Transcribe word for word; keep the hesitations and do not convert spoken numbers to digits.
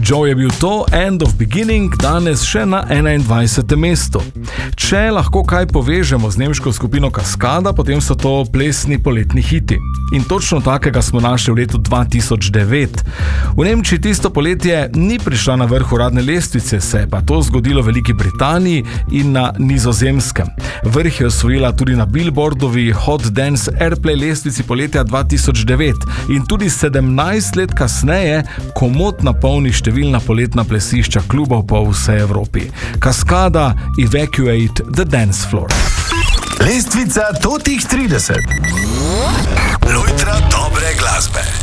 Joe je bil to, End of Beginning, danes še na enaindvajsetem mestu. Če lahko kaj povežemo z nemško skupino Kaskada, potem so to plesni poletni hiti. In točno takega smo našli v letu dva tisoč devet. V Nemčiji tisto poletje ni prišla na vrh uradne lestvice, se je pa to zgodilo v Veliki Britaniji in na Nizozemskem. Vrh je osvojila tudi na Billboardovi Hot Dance Airplay lestvici poletja dva tisoč devet in tudi sedemnajst let kasneje komot napolni številna poletna plesišča klubov po vsej Evropi. Kaskada, Evacuate the Dance Floor. Lestvica totih trideset. Lojtra dobre glasbe.